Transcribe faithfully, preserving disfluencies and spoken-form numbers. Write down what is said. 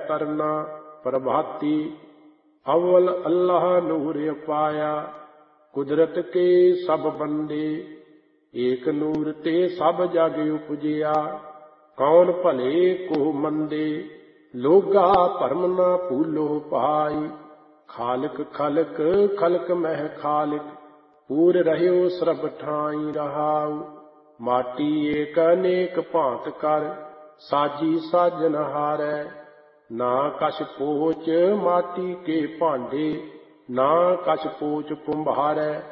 तरना प्रभाती। अव्वल अल्लाह नूर अपाया, कुदरत के सब बंदे। एक नूर ते सब जग उपजिया, कौन भले को मंदे। लोगा भरम ना भूलो पाई, खालक खलक खलक मह खालिक। पूर रह्यो सरब ठाई रहाऊ, माटी एक अनेक भांत कर। साजी साजन हारै, ना कछ पोच माटी के भांडे। ना कछ पोच कुम्हारै,